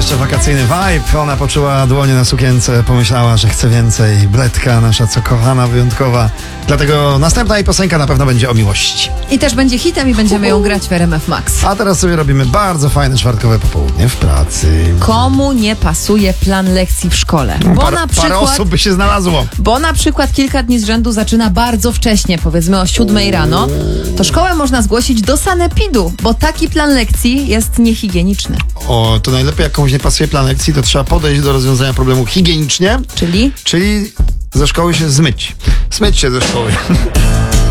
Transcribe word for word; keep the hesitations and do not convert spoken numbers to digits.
jeszcze wakacyjny vibe. Ona poczuła dłonie na sukience, pomyślała, że chce więcej. Bledka, nasza co kochana, wyjątkowa. Dlatego następna jej piosenka na pewno będzie o miłości. I też będzie hitem i będziemy ją grać w R M F Max. A teraz sobie robimy bardzo fajne czwartkowe popołudnie w pracy. Komu nie pasuje plan lekcji w szkole? Bo Par, na parę przykład... osób by się znalazło. Bo na przykład kilka dni z rzędu zaczyna bardzo wcześnie, powiedzmy o siódmej rano, to szkołę można zgłosić do sanepidu, bo taki plan lekcji jest niehigieniczny. O, to najlepiej jak komuś nie pasuje plan lekcji, to trzeba podejść do rozwiązania problemu higienicznie, Czyli? czyli ze szkoły się zmyć. Zmyć się ze szkoły.